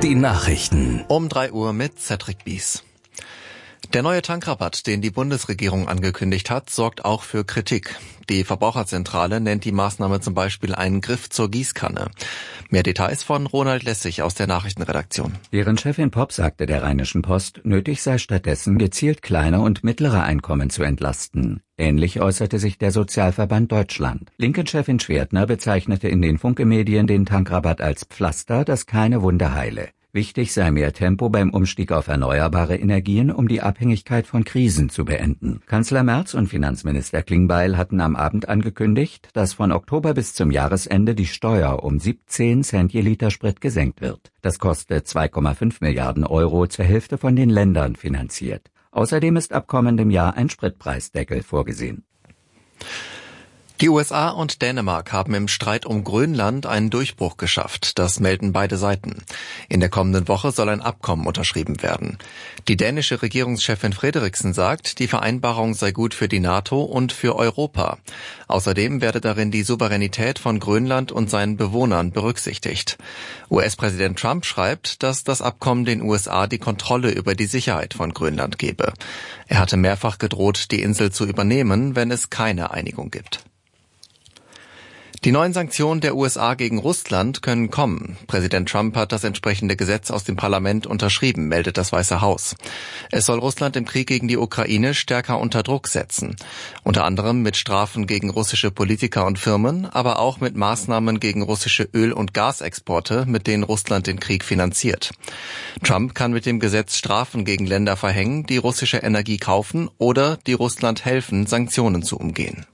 Die Nachrichten. Um 3 Uhr mit Cedric Bies. Der neue Tankrabatt, den die Bundesregierung angekündigt hat, sorgt auch für Kritik. Die Verbraucherzentrale nennt die Maßnahme zum Beispiel einen Griff zur Gießkanne. Mehr Details von Ronald Lessig aus der Nachrichtenredaktion. Deren Chefin Popp sagte der Rheinischen Post, nötig sei stattdessen, gezielt kleine und mittlere Einkommen zu entlasten. Ähnlich äußerte sich der Sozialverband Deutschland. Linken-Chefin Schwertner bezeichnete in den Funke-Medien den Tankrabatt als Pflaster, das keine Wunde heile. Wichtig sei mehr Tempo beim Umstieg auf erneuerbare Energien, um die Abhängigkeit von Krisen zu beenden. Kanzler Merz und Finanzminister Klingbeil hatten am Abend angekündigt, dass von Oktober bis zum Jahresende die Steuer um 17 Cent je Liter Sprit gesenkt wird. Das kostet 2,5 Milliarden Euro, zur Hälfte von den Ländern finanziert. Außerdem ist ab kommendem Jahr ein Spritpreisdeckel vorgesehen. Die USA und Dänemark haben im Streit um Grönland einen Durchbruch geschafft. Das melden beide Seiten. In der kommenden Woche soll ein Abkommen unterschrieben werden. Die dänische Regierungschefin Frederiksen sagt, die Vereinbarung sei gut für die NATO und für Europa. Außerdem werde darin die Souveränität von Grönland und seinen Bewohnern berücksichtigt. US-Präsident Trump schreibt, dass das Abkommen den USA die Kontrolle über die Sicherheit von Grönland gebe. Er hatte mehrfach gedroht, die Insel zu übernehmen, wenn es keine Einigung gibt. Die neuen Sanktionen der USA gegen Russland können kommen. Präsident Trump hat das entsprechende Gesetz aus dem Parlament unterschrieben, meldet das Weiße Haus. Es soll Russland im Krieg gegen die Ukraine stärker unter Druck setzen. Unter anderem mit Strafen gegen russische Politiker und Firmen, aber auch mit Maßnahmen gegen russische Öl- und Gasexporte, mit denen Russland den Krieg finanziert. Trump kann mit dem Gesetz Strafen gegen Länder verhängen, die russische Energie kaufen oder die Russland helfen, Sanktionen zu umgehen.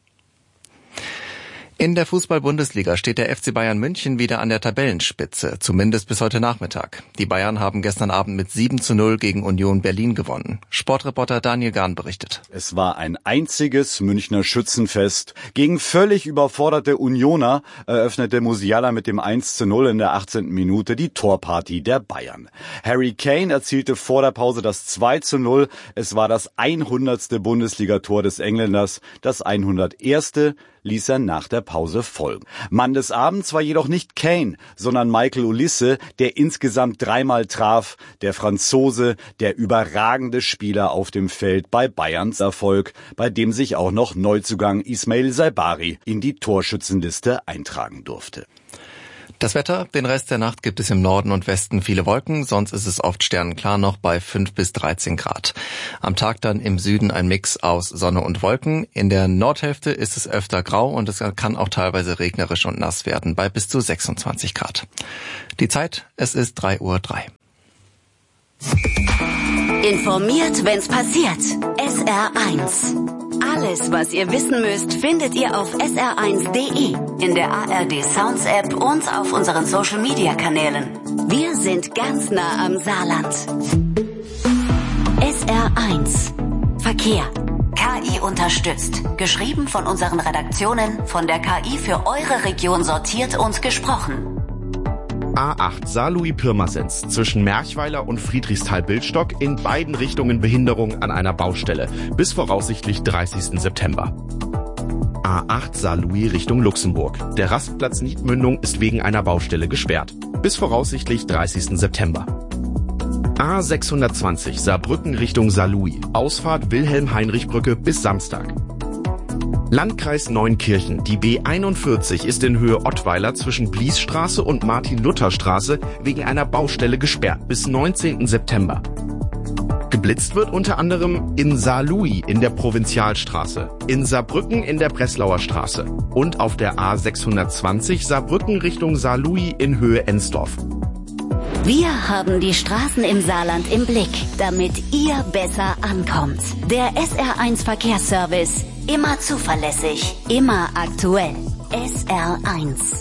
In der Fußball-Bundesliga steht der FC Bayern München wieder an der Tabellenspitze, zumindest bis heute Nachmittag. Die Bayern haben gestern Abend mit 7:0 gegen Union Berlin gewonnen. Sportreporter Daniel Gahn berichtet. Es war ein einziges Münchner Schützenfest. Gegen völlig überforderte Unioner eröffnete Musiala mit dem 1:0 in der 18. Minute die Torparty der Bayern. Harry Kane erzielte vor der Pause das 2:0. Es war das 100. Bundesligator des Engländers, das 101. ließ er nach der Pause folgen. Mann des Abends war jedoch nicht Kane, sondern Michael Olise, der insgesamt 3-mal traf. Der Franzose, der überragende Spieler auf dem Feld bei Bayerns Erfolg, bei dem sich auch noch Neuzugang Ismail Saibari in die Torschützenliste eintragen durfte. Das Wetter, den Rest der Nacht gibt es im Norden und Westen viele Wolken, sonst ist es oft sternenklar noch bei 5 bis 13 Grad. Am Tag dann im Süden ein Mix aus Sonne und Wolken. In der Nordhälfte ist es öfter grau und es kann auch teilweise regnerisch und nass werden bei bis zu 26 Grad. Die Zeit, es ist 3:03 Uhr. Informiert, wenn's passiert. SR1. Alles, was ihr wissen müsst, findet ihr auf sr1.de, in der ARD Sounds App und auf unseren Social Media Kanälen. Wir sind ganz nah am Saarland. SR1. Verkehr. KI unterstützt. Geschrieben von unseren Redaktionen, von der KI für eure Region sortiert und gesprochen. A8 Saarlouis-Pirmasens zwischen Merchweiler und Friedrichsthal-Bildstock, in beiden Richtungen Behinderung an einer Baustelle bis voraussichtlich 30. September. A8 Saarlouis Richtung Luxemburg. Der Rastplatz Niedmündung ist wegen einer Baustelle gesperrt bis voraussichtlich 30. September. A620 Saarbrücken Richtung Saarlouis. Ausfahrt Wilhelm-Heinrich-Brücke bis Samstag. Landkreis Neunkirchen. Die B41 ist in Höhe Ottweiler zwischen Bliesstraße und Martin-Luther-Straße wegen einer Baustelle gesperrt bis 19. September. Geblitzt wird unter anderem in Saarlouis in der Provinzialstraße, in Saarbrücken in der Breslauer Straße und auf der A620 Saarbrücken Richtung Saarlouis in Höhe Ensdorf. Wir haben die Straßen im Saarland im Blick, damit ihr besser ankommt. Der SR1 Verkehrsservice. Immer zuverlässig, immer aktuell. SR1.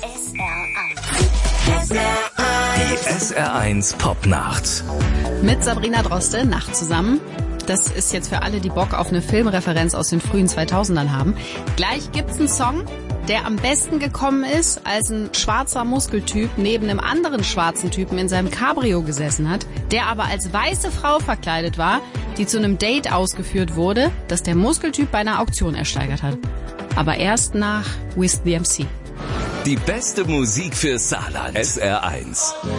Die SR1 Popnacht. Mit Sabrina Droste, Nacht zusammen. Das ist jetzt für alle, die Bock auf eine Filmreferenz aus den frühen 2000ern haben. Gleich gibt's einen Song, der am besten gekommen ist, als ein schwarzer Muskeltyp neben einem anderen schwarzen Typen in seinem Cabrio gesessen hat, der aber als weiße Frau verkleidet war, die zu einem Date ausgeführt wurde, das der Muskeltyp bei einer Auktion ersteigert hat. Aber erst nach With the MC. Die beste Musik für Saarland. SR1.